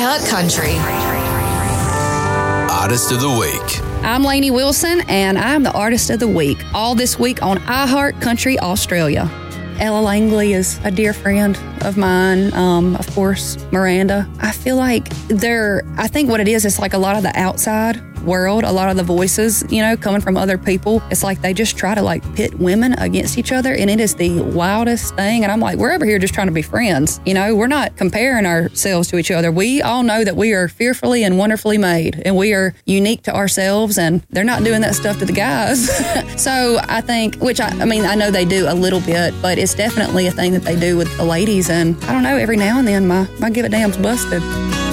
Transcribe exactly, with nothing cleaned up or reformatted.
iHeart Country. Artist of the Week. I'm Lainey Wilson, and I'm the Artist of the Week. All this week on iHeart Country Australia. Ella Langley is a dear friend of mine. Um, of course, Miranda. I feel like they're, I think what it is, it's like a lot of the outside world, a lot of the voices, you know, coming from other people. It's like they just try to like pit women against each other, and it is the wildest thing. And I'm like, we're over here just trying to be friends. You know, we're not comparing ourselves to each other. We all know that we are fearfully and wonderfully made, and we are unique to ourselves, and they're not doing that stuff to the guys. So I think, which I, I mean, I know they do a little bit, but it's definitely a thing that they do with the ladies. And I don't know, every now and then my, my give a damn's busted.